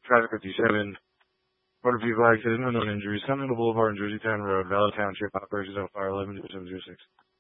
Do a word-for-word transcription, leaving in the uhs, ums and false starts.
Traffic fifty-seven. Motor vehicle accident, unknown injuries. Continental Boulevard and Jersey Town Road, Valley Township. Operations on fire eleven two seven zero six.